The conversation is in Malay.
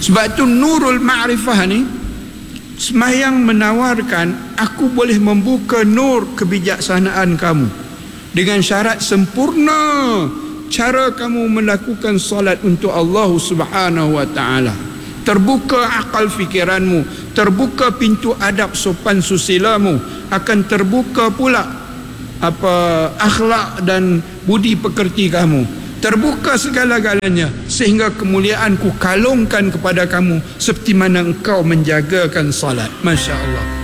Sebab tu nurul ma'rifah ni, sembahyang menawarkan aku boleh membuka nur kebijaksanaan kamu dengan syarat sempurna cara kamu melakukan solat untuk Allah Subhanahu wa taala. Terbuka akal fikiranmu, terbuka pintu adab sopan susilamu, akan terbuka pula akhlak dan budi pekerti kamu, terbuka segala-galanya, sehingga kemuliaan ku kalungkan kepada kamu seperti mana engkau menjagakan salat. Masya Allah.